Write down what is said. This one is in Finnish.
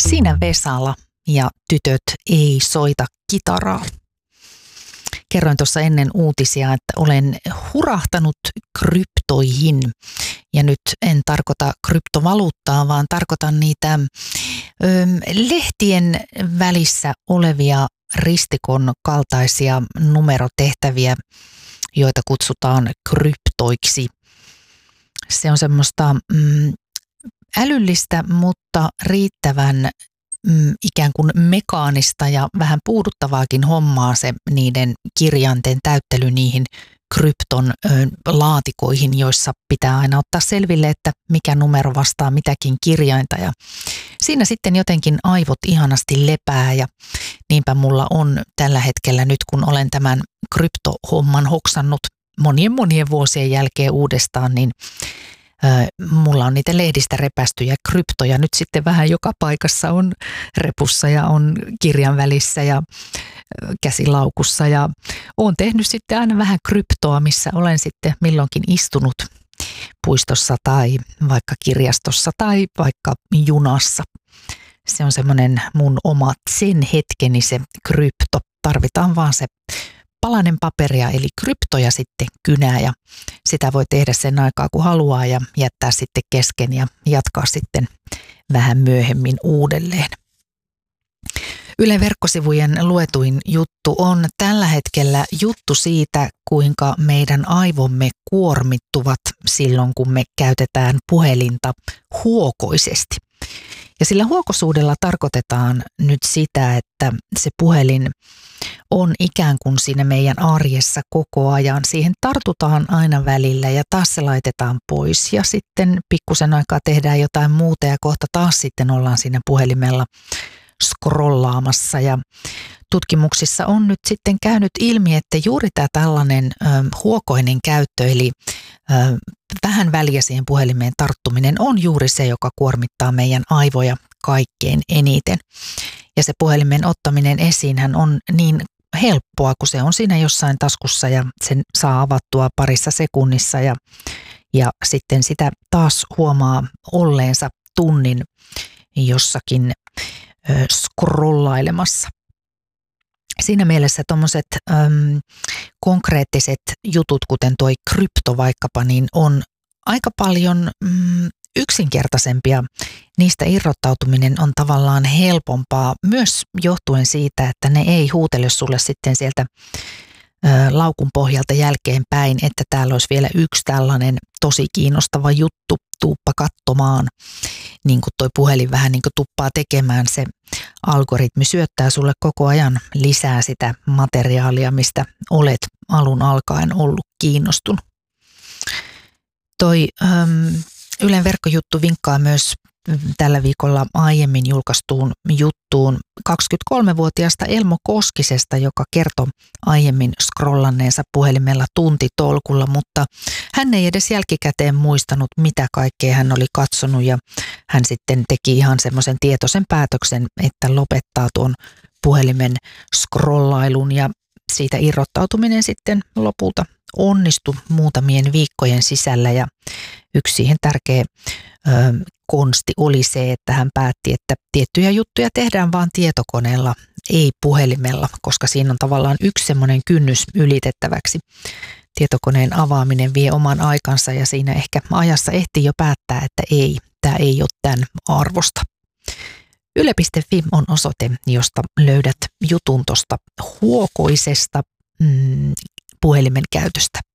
Sinä Vesala ja tytöt ei soita kitaraa. Kerroin tuossa ennen uutisia, että olen hurahtanut kryptoihin. Ja nyt en tarkoita kryptovaluuttaa, vaan tarkoitan niitä lehtien välissä olevia ristikon kaltaisia numerotehtäviä, joita kutsutaan kryptoiksi. Se on semmoista älyllistä, mutta riittävän ikään kuin mekaanista ja vähän puuduttavaakin hommaa se niiden kirjainten täyttely niihin krypton laatikoihin, joissa pitää aina ottaa selville, että mikä numero vastaa mitäkin kirjainta. Ja siinä sitten jotenkin aivot ihanasti lepää ja niinpä mulla on tällä hetkellä nyt, kun olen tämän kryptohomman hoksannut monien vuosien jälkeen uudestaan, niin mulla on niitä lehdistä repästyjä kryptoja nyt sitten vähän joka paikassa, on repussa ja on kirjan välissä ja käsilaukussa ja olen tehnyt sitten aina vähän kryptoa, missä olen sitten milloinkin istunut puistossa tai vaikka kirjastossa tai vaikka junassa. Se on semmoinen mun oma sen hetkeni se krypto. Tarvitaan vaan se palanen paperia eli kryptoja sitten kynää ja sitä voi tehdä sen aikaa kun haluaa ja jättää sitten kesken ja jatkaa sitten vähän myöhemmin uudelleen. Ylen verkkosivujen luetuin juttu on tällä hetkellä juttu siitä, kuinka meidän aivomme kuormittuvat silloin, kun me käytetään puhelinta huokoisesti. Ja sillä huokosuudella tarkoitetaan nyt sitä, että se puhelin on ikään kuin siinä meidän arjessa koko ajan. Siihen tartutaan aina välillä ja taas se laitetaan pois ja sitten pikkusen aikaa tehdään jotain muuta ja kohta taas sitten ollaan siinä puhelimella scrollaamassa. Ja tutkimuksissa on nyt sitten käynyt ilmi, että juuri tämä tällainen huokoinen käyttö eli vähän väliä siihen puhelimeen tarttuminen on juuri se, joka kuormittaa meidän aivoja kaikkein eniten. Ja se puhelimen ottaminen esiinhän on niin helppoa, kun se on siinä jossain taskussa ja sen saa avattua parissa sekunnissa ja sitten sitä taas huomaa olleensa tunnin jossakin scrollailemassa. Siinä mielessä tuommoiset konkreettiset jutut, kuten tuo krypto vaikkapa, niin on aika paljon yksinkertaisempia. Niistä irrottautuminen on tavallaan helpompaa myös johtuen siitä, että ne ei huutele sulle sitten sieltä laukun pohjalta jälkeenpäin, että täällä olisi vielä yksi tällainen tosi kiinnostava juttu, tuuppa katsomaan, niin kuin toi puhelin vähän niin kuin tuppaa tekemään, se algoritmi syöttää sulle koko ajan lisää sitä materiaalia, mistä olet alun alkaen ollut kiinnostunut. Toi Ylen verkkojuttu vinkkaa myös tällä viikolla aiemmin julkaistuun juttuun 23-vuotiaasta Elmo Koskisesta, joka kertoi aiemmin scrollanneensa puhelimella tuntitolkulla, mutta hän ei edes jälkikäteen muistanut, mitä kaikkea hän oli katsonut ja hän sitten teki ihan semmoisen tietoisen päätöksen, että lopettaa tuon puhelimen scrollailun ja siitä irrottautuminen sitten lopulta onnistui muutamien viikkojen sisällä ja yksi siihen tärkeä konsti oli se, että hän päätti, että tiettyjä juttuja tehdään vaan tietokoneella, ei puhelimella, koska siinä on tavallaan yksi semmoinen kynnys ylitettäväksi. Tietokoneen avaaminen vie oman aikansa ja siinä ehkä ajassa ehtii jo päättää, että ei, tämä ei ole tämän arvosta. Yle.fi on osoite, josta löydät jutun tuosta huokoisesta puhelimen käytöstä.